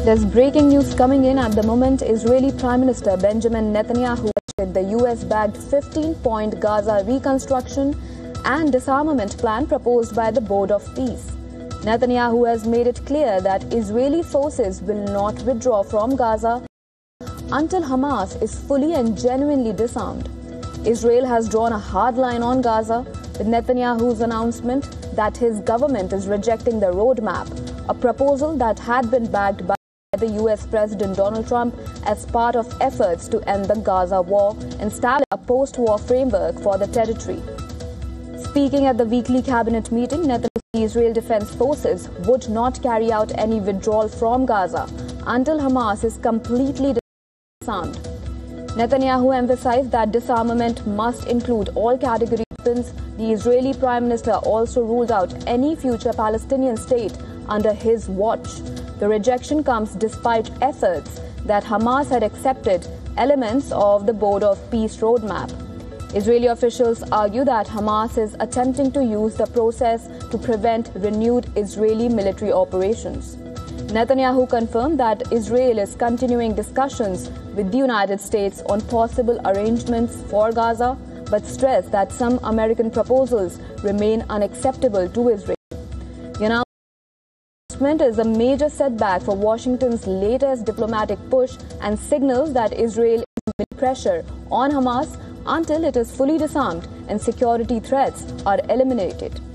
There's breaking news coming in at the moment. Israeli Prime Minister Benjamin Netanyahu said the US-backed 15-point Gaza reconstruction and disarmament plan proposed by the Board of Peace. Netanyahu has made it clear that Israeli forces will not withdraw from Gaza until Hamas is fully and genuinely disarmed. Israel has drawn a hard line on Gaza with Netanyahu's announcement that his government is rejecting the roadmap, a proposal that had been backed by the US President Donald Trump as part of efforts to end the Gaza war and establish a post-war framework for the territory. Speaking at the weekly cabinet meeting, Netanyahu said the Israel Defense Forces would not carry out any withdrawal from Gaza until Hamas is completely disarmed. Netanyahu emphasized that disarmament must include all category weapons. The Israeli Prime Minister also ruled out any future Palestinian state under his watch. The rejection comes despite efforts that Hamas had accepted elements of the Board of Peace roadmap. Israeli officials argue that Hamas is attempting to use the process to prevent renewed Israeli military operations. Netanyahu confirmed that Israel is continuing discussions with the United States on possible arrangements for Gaza, but stressed that some American proposals remain unacceptable to Israel. The announcement is a major setback for Washington's latest diplomatic push and signals that Israel is putting pressure on Hamas until it is fully disarmed and security threats are eliminated.